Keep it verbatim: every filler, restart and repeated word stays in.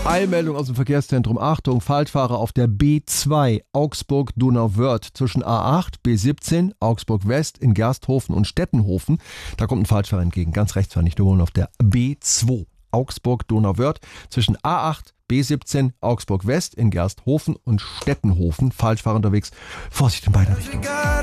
Eilmeldung aus dem Verkehrszentrum. Achtung, Falschfahrer auf der B zwei Augsburg-Donauwörth zwischen A acht, B siebzehn, Augsburg-West in Gersthofen und Stettenhofen. Da kommt ein Falschfahrer entgegen. Ganz rechts fahren, nicht nur auf der B zwei Augsburg-Donauwörth zwischen A acht, B siebzehn, Augsburg-West in Gersthofen und Stettenhofen. Falschfahrer unterwegs. Vorsicht in beide Richtungen.